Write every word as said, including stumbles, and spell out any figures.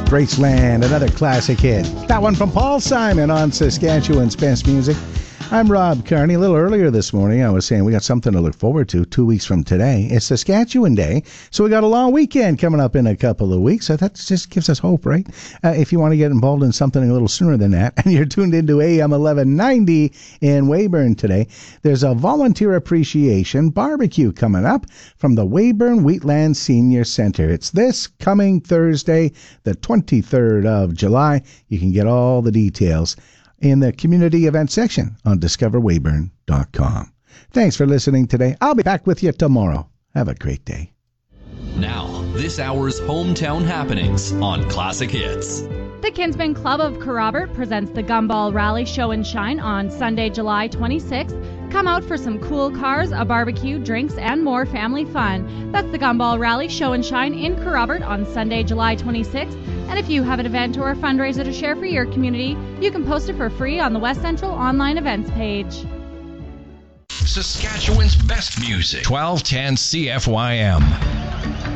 Graceland, another classic hit. That one from Paul Simon on Saskatchewan's Best Music. I'm Rob Carney. A little earlier this morning, I was saying we got something to look forward to two weeks from today. It's Saskatchewan Day, so we got a long weekend coming up in a couple of weeks. So that just gives us hope, right? Uh, if you want to get involved in something a little sooner than that, and you're tuned into A M eleven ninety in Weyburn today, there's a volunteer appreciation barbecue coming up from the Weyburn Wheatland Senior Center. It's this coming Thursday, the twenty-third of July. You can get all the details in the community event section on discover weyburn dot com. Thanks for listening today. I'll be back with you tomorrow. Have a great day. Now, this hour's hometown happenings on Classic Hits. The Kinsman Club of Kerrobert presents the Gumball Rally Show and Shine on Sunday, July twenty-sixth. Come out for some cool cars, a barbecue, drinks, and more family fun. That's the Gumball Rally Show and Shine in Kerrobert on Sunday, July twenty-sixth. And if you have an event or a fundraiser to share for your community, you can post it for free on the West Central online events page. Saskatchewan's best music. twelve ten C F Y M.